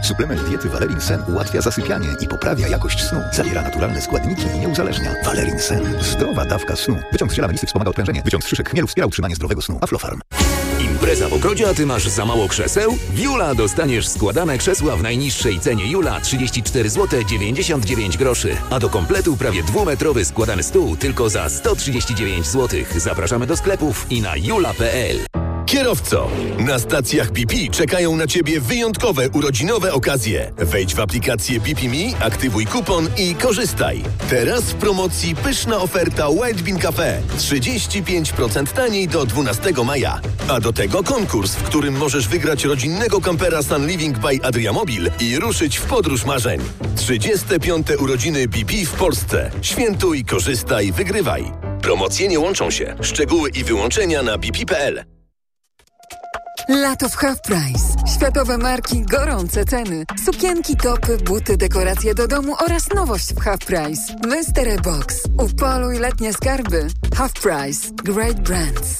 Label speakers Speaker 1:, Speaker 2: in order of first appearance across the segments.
Speaker 1: Suplement diety Valerin Sen ułatwia zasypianie i poprawia jakość snu. Zawiera naturalne składniki i nie uzależnia. Valerin Sen. Zdrowa dawka snu. Wyciąg z ziela melisy wspomaga odprężenie. Wyciąg z szyszek chmielu wspiera utrzymanie zdrowego snu. Aflofarm.
Speaker 2: Impreza w ogrodzie, a ty masz za mało krzeseł? W Jula dostaniesz składane krzesła w najniższej cenie Jula 34 zł 99 groszy. A do kompletu prawie 2-metrowy składany stół tylko za 139 zł. Zapraszamy do sklepów i na jula.pl.
Speaker 3: Kierowco, na stacjach BP czekają na Ciebie wyjątkowe urodzinowe okazje. Wejdź w aplikację BP Me, aktywuj kupon i korzystaj. Teraz w promocji pyszna oferta White Bean Cafe. 35% taniej do 12 maja. A do tego konkurs, w którym możesz wygrać rodzinnego kampera Sun Living by Adriamobil i ruszyć w podróż marzeń. 35. urodziny BP w Polsce. Świętuj, korzystaj, wygrywaj. Promocje nie łączą się. Szczegóły i wyłączenia na bp.pl.
Speaker 4: Lato w Half Price. Światowe marki, gorące ceny. Sukienki, topy, buty, dekoracje do domu oraz nowość w Half Price. Mystery Box. Upoluj letnie skarby. Half Price. Great Brands.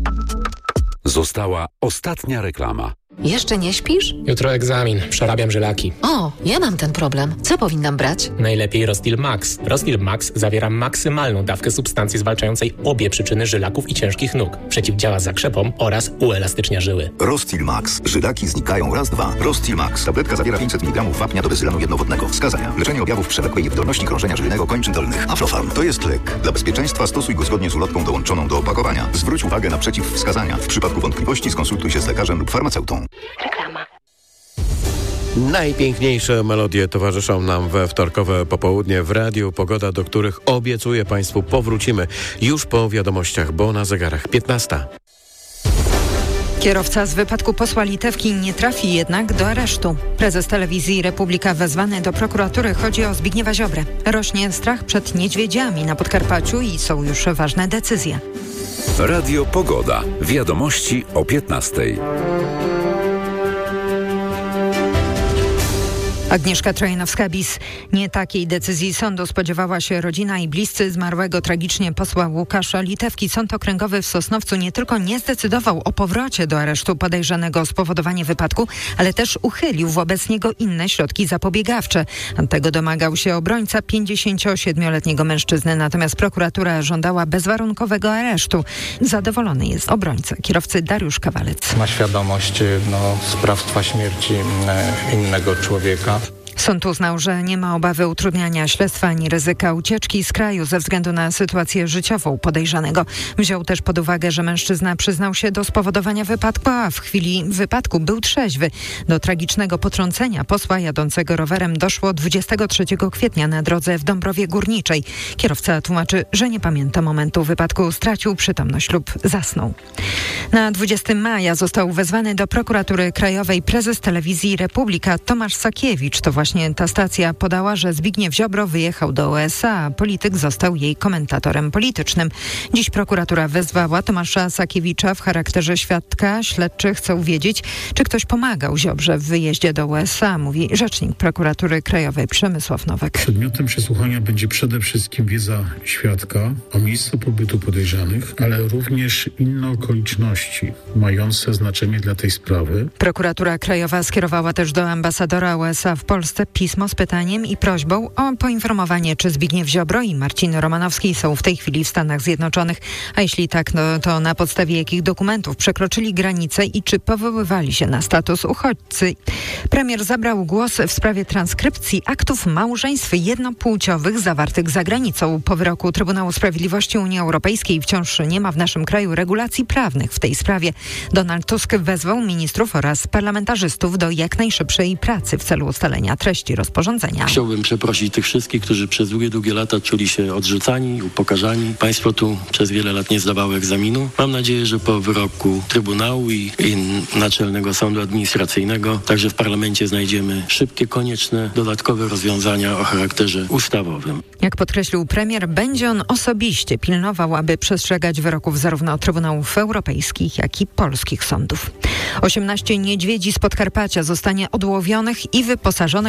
Speaker 5: Została ostatnia reklama.
Speaker 6: Jeszcze nie śpisz?
Speaker 7: Jutro egzamin. Przerabiam żylaki.
Speaker 6: O, ja mam ten problem. Co powinnam brać?
Speaker 7: Najlepiej Rostil Max. Rostil Max zawiera maksymalną dawkę substancji zwalczającej obie przyczyny żylaków i ciężkich nóg. Przeciwdziała zakrzepom oraz uelastycznia żyły.
Speaker 1: Rostil Max. Żylaki znikają raz, dwa. Rostil Max. Tabletka zawiera 500 mg wapnia do bezylanu jednowodnego. Wskazania. Leczenie objawów przewlekłej niewydolności krążenia żylnego kończyn dolnych. Aflofarm. To jest lek. Dla bezpieczeństwa stosuj go zgodnie z ulotką dołączoną do opakowania. Zwróć uwagę na przeciwwskazania. W przypadku wątpliwości skonsultuj się z lekarzem lub farmaceutą.
Speaker 6: Reklama.
Speaker 8: Najpiękniejsze melodie towarzyszą nam we wtorkowe popołudnie w Radiu Pogoda, do których obiecuję Państwu powrócimy już po wiadomościach, bo na zegarach 15.
Speaker 9: Kierowca z wypadku posła Litewki nie trafi jednak do aresztu. Prezes telewizji Republika wezwany do prokuratury. Chodzi o Zbigniewa Ziobrę. Rośnie strach przed niedźwiedziami na Podkarpaciu i są już ważne decyzje.
Speaker 5: Radio Pogoda. Wiadomości o 15.
Speaker 9: Agnieszka Trojanowska-Bis. Nie takiej decyzji sądu spodziewała się rodzina i bliscy zmarłego tragicznie posła Łukasza Litewki. Sąd okręgowy w Sosnowcu nie tylko nie zdecydował o powrocie do aresztu podejrzanego o spowodowanie wypadku, ale też uchylił wobec niego inne środki zapobiegawcze. Tego domagał się obrońca 57-letniego mężczyzny, natomiast prokuratura żądała bezwarunkowego aresztu. Zadowolony jest obrońca kierowcy Dariusz Kawalec.
Speaker 10: Ma świadomość sprawstwa śmierci innego człowieka.
Speaker 9: Sąd uznał, że nie ma obawy utrudniania śledztwa ani ryzyka ucieczki z kraju ze względu na sytuację życiową podejrzanego. Wziął też pod uwagę, że mężczyzna przyznał się do spowodowania wypadku, a w chwili wypadku był trzeźwy. Do tragicznego potrącenia posła jadącego rowerem doszło 23 kwietnia na drodze w Dąbrowie Górniczej. Kierowca tłumaczy, że nie pamięta momentu wypadku, stracił przytomność lub zasnął. Na 20 maja został wezwany do prokuratury krajowej prezes telewizji Republika Tomasz Sakiewicz. To właśnie ta stacja podała, że Zbigniew Ziobro wyjechał do USA, a polityk został jej komentatorem politycznym. Dziś prokuratura wezwała Tomasza Sakiewicza w charakterze świadka. Śledczy chcą wiedzieć, czy ktoś pomagał Ziobrze w wyjeździe do USA, mówi rzecznik prokuratury krajowej Przemysław Nowak.
Speaker 11: Przedmiotem przesłuchania będzie przede wszystkim wiedza świadka o miejscu pobytu podejrzanych, ale również inne okoliczności mające znaczenie dla tej sprawy.
Speaker 9: Prokuratura krajowa skierowała też do ambasadora USA w Polsce pismo z pytaniem i prośbą o poinformowanie, czy Zbigniew Ziobro i Marcin Romanowski są w tej chwili w Stanach Zjednoczonych, a jeśli tak, to na podstawie jakich dokumentów przekroczyli granicę i czy powoływali się na status uchodźcy. Premier zabrał głos w sprawie transkrypcji aktów małżeństw jednopłciowych zawartych za granicą. Po wyroku Trybunału Sprawiedliwości Unii Europejskiej wciąż nie ma w naszym kraju regulacji prawnych w tej sprawie. Donald Tusk wezwał ministrów oraz parlamentarzystów do jak najszybszej pracy w celu ustalenia treści rozporządzenia.
Speaker 12: Chciałbym przeprosić tych wszystkich, którzy przez długie lata czuli się odrzucani, upokarzani. Państwo tu przez wiele lat nie zdawało egzaminu. Mam nadzieję, że po wyroku Trybunału i Naczelnego Sądu Administracyjnego także w parlamencie znajdziemy szybkie, konieczne, dodatkowe rozwiązania o charakterze ustawowym.
Speaker 9: Jak podkreślił premier, będzie on osobiście pilnował, aby przestrzegać wyroków zarówno Trybunałów Europejskich, jak i polskich sądów. 18 niedźwiedzi z Podkarpacia zostanie odłowionych i wyposażonych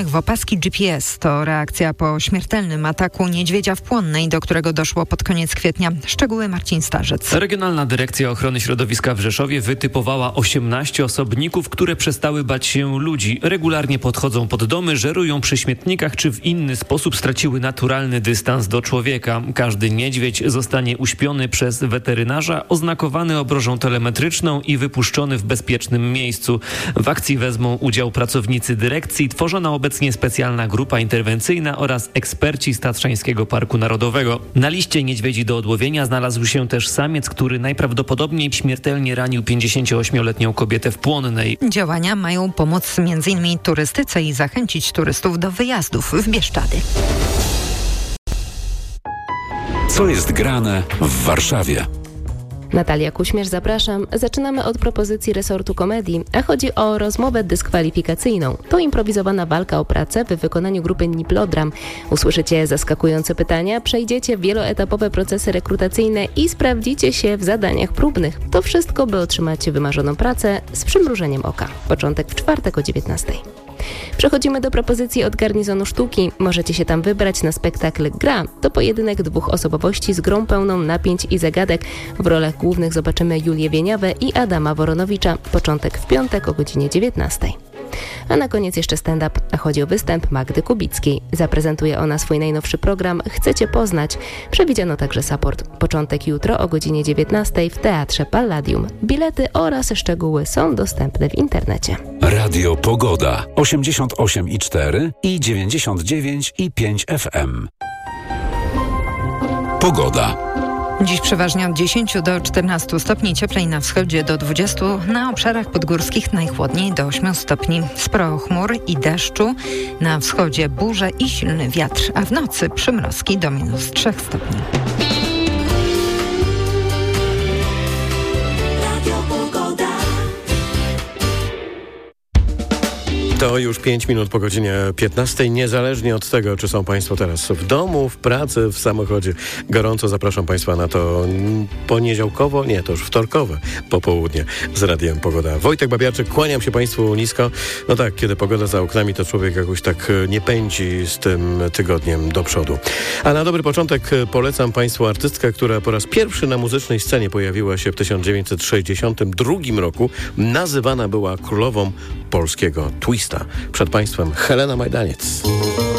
Speaker 9: w opaski GPS. To reakcja po śmiertelnym ataku niedźwiedzia w Płonnej, do którego doszło pod koniec kwietnia. Szczegóły Marcin Starzec.
Speaker 13: Regionalna Dyrekcja Ochrony Środowiska w Rzeszowie wytypowała 18 osobników, które przestały bać się ludzi. Regularnie podchodzą pod domy, żerują przy śmietnikach czy w inny sposób straciły naturalny dystans do człowieka. Każdy niedźwiedź zostanie uśpiony przez weterynarza, oznakowany obrożą telemetryczną i wypuszczony w bezpiecznym miejscu. W akcji wezmą udział pracownicy dyrekcji, tworzona obecnie specjalna grupa interwencyjna oraz eksperci z Tatrzańskiego Parku Narodowego. Na liście niedźwiedzi do odłowienia znalazł się też samiec, który najprawdopodobniej śmiertelnie ranił 58-letnią kobietę w Płonnej.
Speaker 9: Działania mają pomóc m.in. turystyce i zachęcić turystów do wyjazdów w Bieszczady.
Speaker 5: Co jest grane w Warszawie?
Speaker 14: Natalia Kuśmierz, zapraszam. Zaczynamy od propozycji resortu komedii, a chodzi o rozmowę dyskwalifikacyjną. To improwizowana walka o pracę w wykonaniu grupy Niplodram. Usłyszycie zaskakujące pytania, przejdziecie wieloetapowe procesy rekrutacyjne i sprawdzicie się w zadaniach próbnych. To wszystko, by otrzymać wymarzoną pracę z przymrużeniem oka. Początek w czwartek o 19:00. Przechodzimy do propozycji od Garnizonu Sztuki. Możecie się tam wybrać na spektakl Gra. To pojedynek dwóch osobowości z grą pełną napięć i zagadek. W rolach głównych zobaczymy Julię Wieniawę i Adama Woronowicza. Początek w piątek o godzinie 19:00. A na koniec jeszcze stand-up. Chodzi o występ Magdy Kubickiej. Zaprezentuje ona swój najnowszy program Chcecie poznać. Przewidziano także support. Początek jutro o godzinie 19:00 w Teatrze Palladium. Bilety oraz szczegóły są dostępne w internecie.
Speaker 5: Radio Pogoda 88,4 i 99,5 FM. Pogoda.
Speaker 9: Dziś przeważnie od 10 do 14 stopni, cieplej na wschodzie do 20, na obszarach podgórskich najchłodniej do 8 stopni. Sporo chmur i deszczu, na wschodzie burze i silny wiatr, a w nocy przymrozki do -3 stopni.
Speaker 8: To już 5 minut po godzinie 15. Niezależnie od tego, czy są Państwo teraz w domu, w pracy, w samochodzie. Gorąco zapraszam Państwa na to poniedziałkowo, nie, to już wtorkowe popołudnie z Radiem Pogoda. Wojtek Babiarczyk, kłaniam się Państwu nisko. No tak, kiedy pogoda za oknami, to człowiek jakoś tak nie pędzi z tym tygodniem do przodu. A na dobry początek polecam Państwu artystkę, która po raz pierwszy na muzycznej scenie pojawiła się w 1962 roku. Nazywana była królową polskiego twista. Przed Państwem Helena Majdaniec.